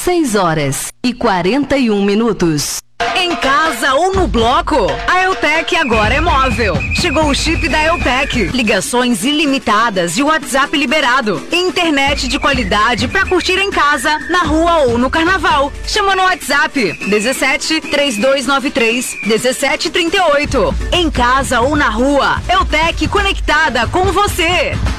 6h41. Em casa ou no bloco, a Eutec agora é móvel. Chegou o chip da Eutec. Ligações ilimitadas e WhatsApp liberado. Internet de qualidade pra curtir em casa, na rua ou no carnaval. Chama no WhatsApp 17 3293 1738. Em casa ou na rua, Eutec conectada com você.